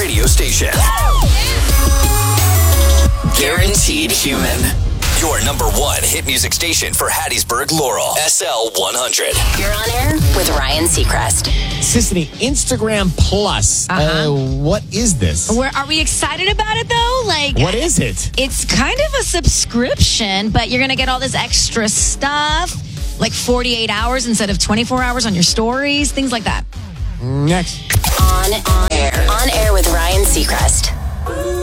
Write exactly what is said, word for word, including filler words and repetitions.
radio station. Guaranteed Human. Your number one hit music station for Hattiesburg, Laurel. S L one hundred. You're on air with Ryan Seacrest. Sissany, Instagram Plus. Uh-huh. Uh, what is this? Where, are we excited about it, though? Like, What is it? It's kind of a subscription, but you're going to get all this extra stuff, like forty-eight hours instead of twenty-four hours on your stories, things like that. Next. On, on air. On air with Ryan Seacrest.